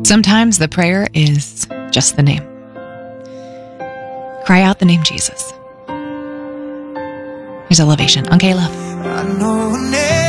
Sometimes the prayer is just the name. Cry out the name Jesus. Here's Elevation on K-Love. I know a name